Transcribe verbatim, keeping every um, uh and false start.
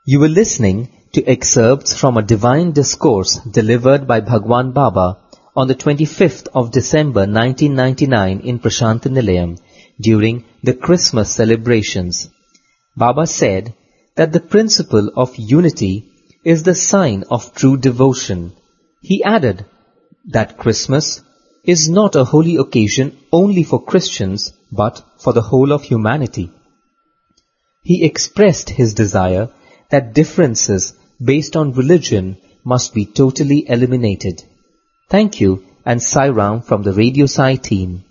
You were listening to excerpts from a divine discourse delivered by Bhagwan Baba on the twenty-fifth of December nineteen ninety-nine in Prasanthi Nilayam during the Christmas celebrations. Baba said that the principle of unity is the sign of true devotion. He added that Christmas is not a holy occasion only for Christians but for the whole of humanity. He expressed his desire that differences based on religion must be totally eliminated. Thank you and Sai Ram from the Radio Sai team.